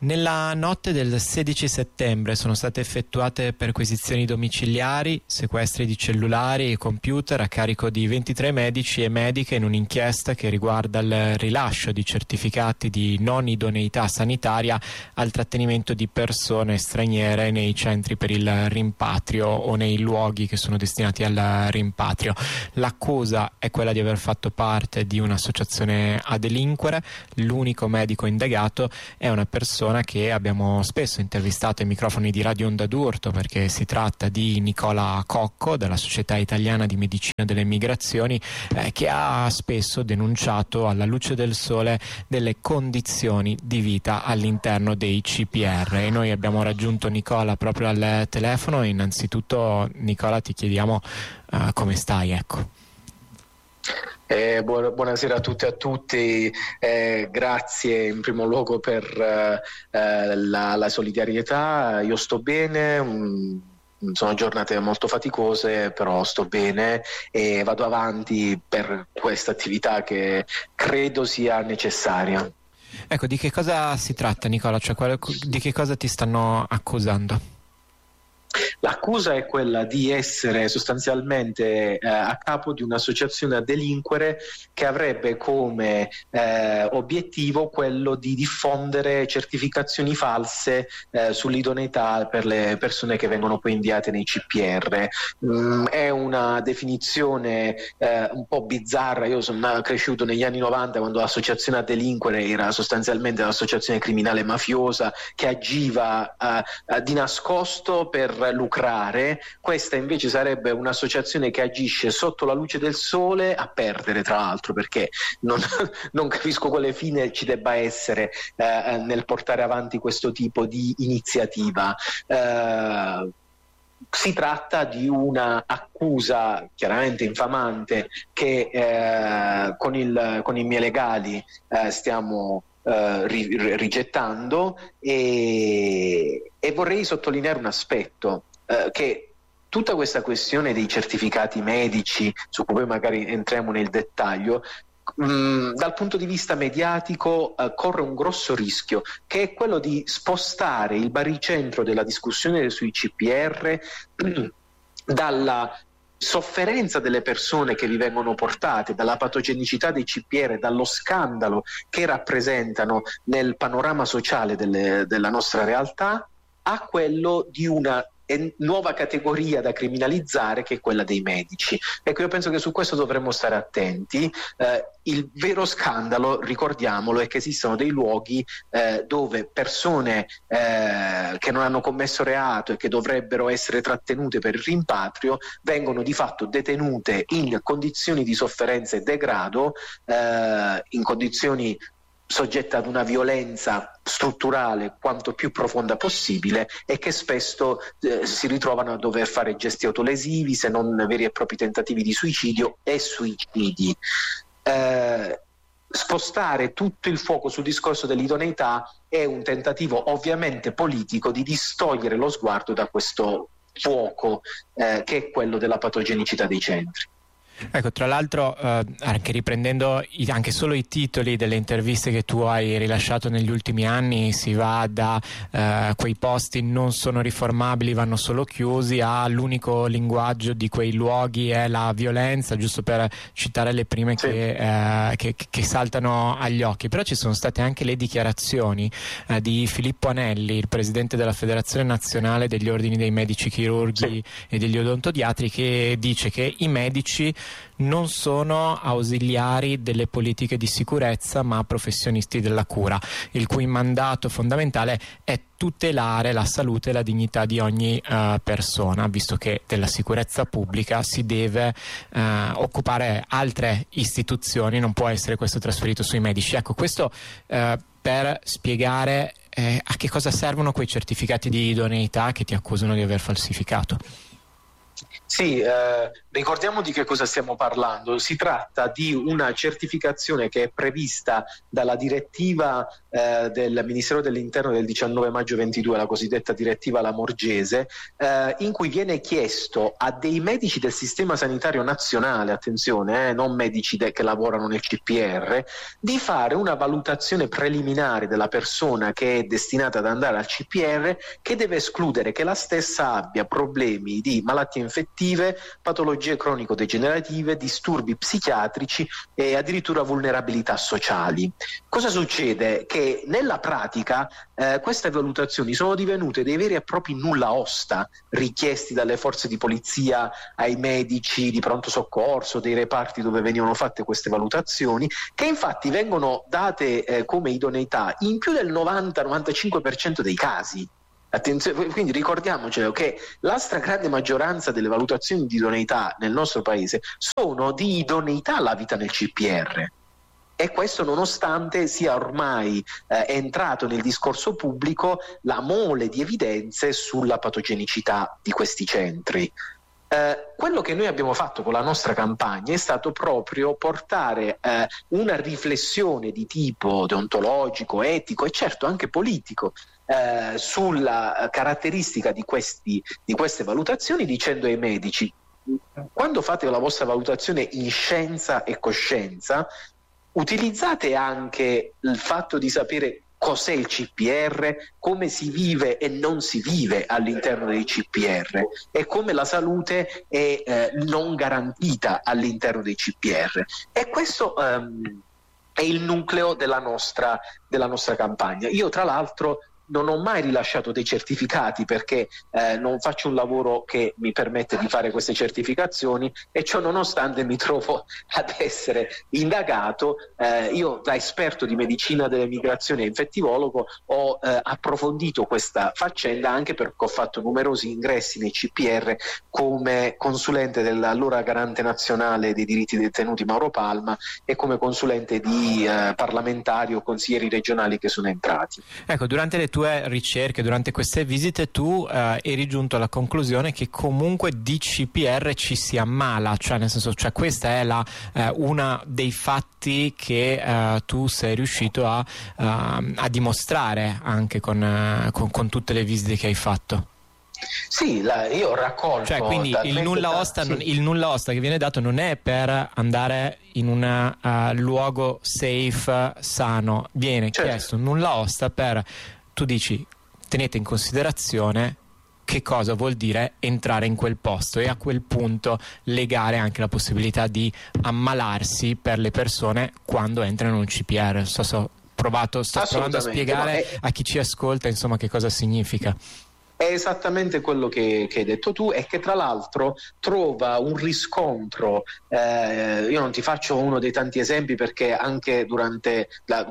Nella notte del 16 settembre sono state effettuate perquisizioni domiciliari, sequestri di cellulari e computer a carico di 23 medici e mediche in un'inchiesta che riguarda il rilascio di certificati di non idoneità sanitaria al trattenimento di persone straniere nei centri per il rimpatrio o nei luoghi che sono destinati al rimpatrio. L'accusa è quella di aver fatto parte di un'associazione a delinquere. L'unico medico indagato è una persona che abbiamo spesso intervistato ai microfoni di Radio Onda d'Urto, perché si tratta di Nicola Cocco della Società Italiana di Medicina delle Migrazioni, che ha spesso denunciato alla luce del sole delle condizioni di vita all'interno dei CPR, e noi abbiamo raggiunto Nicola proprio al telefono. E innanzitutto, Nicola, ti chiediamo come stai, ecco. Buonasera a tutte e a tutti, grazie in primo luogo per la solidarietà. Io sto bene, sono giornate molto faticose, però sto bene e vado avanti per questa attività che credo sia necessaria. Ecco, di che cosa si tratta, Nicola? Cioè, di che cosa ti stanno accusando? L'accusa è quella di essere sostanzialmente a capo di un'associazione a delinquere che avrebbe come obiettivo quello di diffondere certificazioni false sull'idoneità per le persone che vengono poi inviate nei CPR. È una definizione un po' bizzarra. Io sono cresciuto negli anni 90, quando l'associazione a delinquere era sostanzialmente l'associazione criminale mafiosa che agiva di nascosto per lucrare. Questa invece sarebbe un'associazione che agisce sotto la luce del sole, a perdere tra l'altro, perché non capisco quale fine ci debba essere nel portare avanti questo tipo di iniziativa. Si tratta di una accusa chiaramente infamante che con i miei legali stiamo rigettando, e vorrei sottolineare un aspetto, che tutta questa questione dei certificati medici, su cui poi magari entriamo nel dettaglio, dal punto di vista mediatico corre un grosso rischio, che è quello di spostare il baricentro della discussione sui CPR dalla sofferenza delle persone che vi vengono portate, dalla patogenicità dei CPR, dallo scandalo che rappresentano nel panorama sociale della nostra realtà, a quello di una nuova categoria da criminalizzare, che è quella dei medici. Ecco, io penso che su questo dovremmo stare attenti. Il vero scandalo, ricordiamolo, è che esistono dei luoghi dove persone che non hanno commesso reato e che dovrebbero essere trattenute per il rimpatrio vengono di fatto detenute in condizioni di sofferenza e degrado, in condizioni soggetta ad una violenza strutturale quanto più profonda possibile, e che spesso si ritrovano a dover fare gesti autolesivi, se non veri e propri tentativi di suicidio e suicidi. Spostare tutto il fuoco sul discorso dell'idoneità è un tentativo ovviamente politico di distogliere lo sguardo da questo fuoco che è quello della patogenicità dei centri. Ecco, tra l'altro, anche riprendendo anche solo i titoli delle interviste che tu hai rilasciato negli ultimi anni, si va da quei posti non sono riformabili, vanno solo chiusi, a l'unico linguaggio di quei luoghi è la violenza, giusto per citare le prime sì, che saltano agli occhi. Però ci sono state anche le dichiarazioni di Filippo Anelli, il presidente della Federazione Nazionale degli Ordini dei Medici Chirurghi e degli Odontodiatri, che dice che i medici non sono ausiliari delle politiche di sicurezza, ma professionisti della cura, il cui mandato fondamentale è tutelare la salute e la dignità di ogni persona, visto che della sicurezza pubblica si deve occupare altre istituzioni, non può essere questo trasferito sui medici. Ecco, questo per spiegare a che cosa servono quei certificati di idoneità che ti accusano di aver falsificato. Sì, ricordiamo di che cosa stiamo parlando. Si tratta di una certificazione che è prevista dalla direttiva del Ministero dell'Interno del 19 maggio 22, la cosiddetta direttiva Lamorgese, in cui viene chiesto a dei medici del sistema sanitario nazionale, attenzione, non medici che lavorano nel CPR, di fare una valutazione preliminare della persona che è destinata ad andare al CPR, che deve escludere che la stessa abbia problemi di malattie infettive, patologie cronico-degenerative, disturbi psichiatrici e addirittura vulnerabilità sociali. Cosa succede? Che nella pratica queste valutazioni sono divenute dei veri e propri nulla osta richiesti dalle forze di polizia ai medici di pronto soccorso, dei reparti dove venivano fatte queste valutazioni, che infatti vengono date come idoneità in più del 90-95% dei casi. Attenzione, quindi ricordiamocelo che la stragrande maggioranza delle valutazioni di idoneità nel nostro paese sono di idoneità alla vita nel CPR, e questo nonostante sia ormai entrato nel discorso pubblico la mole di evidenze sulla patogenicità di questi centri. Quello che noi abbiamo fatto con la nostra campagna è stato proprio portare una riflessione di tipo deontologico, etico e certo anche politico sulla caratteristica di queste valutazioni, dicendo ai medici: quando fate la vostra valutazione in scienza e coscienza, utilizzate anche il fatto di sapere cos'è il CPR, come si vive e non si vive all'interno dei CPR e come la salute è non garantita all'interno dei CPR. E questo è il nucleo della nostra campagna. Io tra l'altro non ho mai rilasciato dei certificati perché non faccio un lavoro che mi permette di fare queste certificazioni, e ciò nonostante mi trovo ad essere indagato. Io, da esperto di medicina delle migrazioni e infettivologo, ho approfondito questa faccenda anche perché ho fatto numerosi ingressi nei CPR come consulente dell'allora garante nazionale dei diritti dei detenuti Mauro Palma e come consulente di parlamentari o consiglieri regionali che sono entrati. Ecco, durante le tue ricerche, durante queste visite, tu eri giunto alla conclusione che comunque di CPR ci si ammala, cioè nel senso, cioè questa è una dei fatti che tu sei riuscito a dimostrare anche con tutte le visite che hai fatto. Sì, io ho raccolto. Cioè, quindi il nulla osta, sì. Il nulla osta che viene dato non è per andare in un luogo safe, sano. Viene chiesto un nulla osta per, tu dici, tenete in considerazione che cosa vuol dire entrare in quel posto, e a quel punto legare anche la possibilità di ammalarsi per le persone quando entrano in un CPR. Sto provando a spiegare a chi ci ascolta, insomma, che cosa significa. È esattamente quello che hai detto tu, e che tra l'altro trova un riscontro. Io non ti faccio uno dei tanti esempi perché anche durante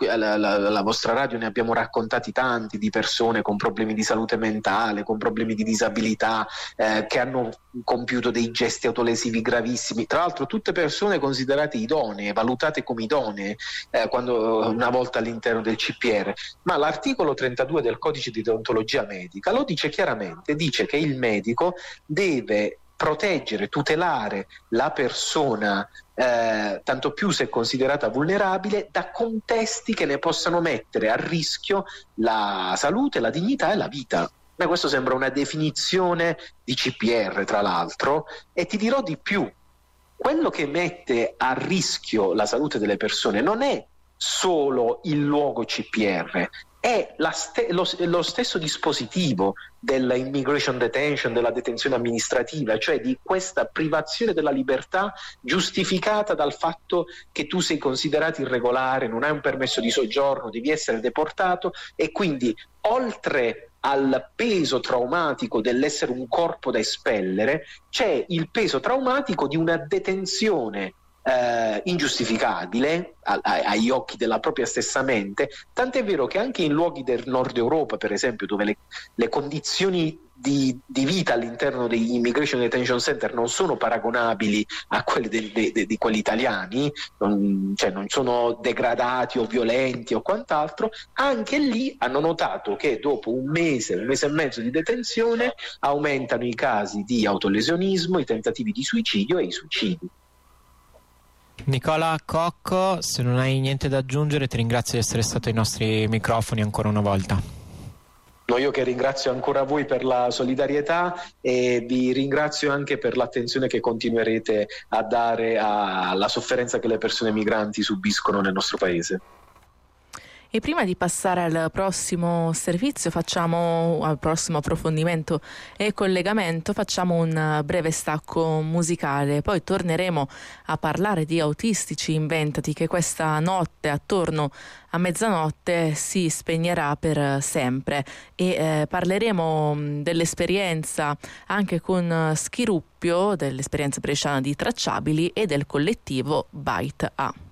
la vostra radio ne abbiamo raccontati tanti di persone con problemi di salute mentale, con problemi di disabilità, che hanno compiuto dei gesti autolesivi gravissimi, tra l'altro tutte persone considerate idonee, valutate come idonee una volta all'interno del CPR. Ma l'articolo 32 del codice di deontologia medica lo dice chiaramente, dice che il medico deve proteggere, tutelare la persona, tanto più se considerata vulnerabile, da contesti che ne possano mettere a rischio la salute, la dignità e la vita. A me questo sembra una definizione di CPR, tra l'altro, e ti dirò di più: quello che mette a rischio la salute delle persone non è solo il luogo CPR, è lo stesso dispositivo dell'immigration detention, della detenzione amministrativa, cioè di questa privazione della libertà giustificata dal fatto che tu sei considerato irregolare, non hai un permesso di soggiorno, devi essere deportato, e quindi oltre al peso traumatico dell'essere un corpo da espellere c'è il peso traumatico di una detenzione ingiustificabile agli occhi della propria stessa mente, tant'è vero che anche in luoghi del nord Europa, per esempio, dove le condizioni di vita all'interno degli Immigration Detention Center non sono paragonabili a quelli di quelli italiani, non sono degradati o violenti o quant'altro, anche lì hanno notato che dopo un mese e mezzo di detenzione aumentano i casi di autolesionismo, i tentativi di suicidio e i suicidi. Nicola Cocco, se non hai niente da aggiungere, ti ringrazio di essere stato ai nostri microfoni ancora una volta. No, io che ringrazio ancora voi per la solidarietà e vi ringrazio anche per l'attenzione che continuerete a dare alla sofferenza che le persone migranti subiscono nel nostro paese. E prima di passare al prossimo servizio, al prossimo approfondimento e collegamento, facciamo un breve stacco musicale. Poi torneremo a parlare di Autistici Inventati, che questa notte attorno a mezzanotte si spegnerà per sempre, e parleremo dell'esperienza anche con Schiruppio, dell'esperienza bresciana di Tracciabili e del collettivo Byte A.